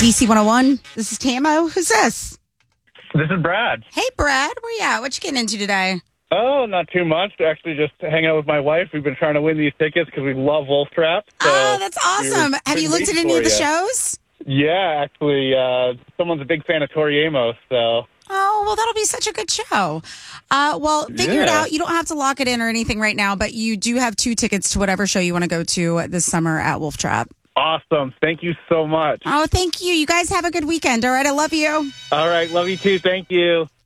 DC 101. This is Tamo. Who's this? This is Brad. Hey, Brad. Where you at? What you getting into today? Oh, not too much. Actually, just hanging out with my wife. We've been trying to win these tickets because we love Wolf Trap. So that's awesome. Have you looked at any of the shows? Yeah, actually, someone's a big fan of Tori Amos, so... Oh, well, that'll be such a good show. Figure it out. You don't have to lock it in or anything right now, but you do have 2 tickets to whatever show you want to go to this summer at Wolf Trap. Awesome. Thank you so much. Oh, thank you. You guys have a good weekend. All right. I love you. All right. Love you too. Thank you.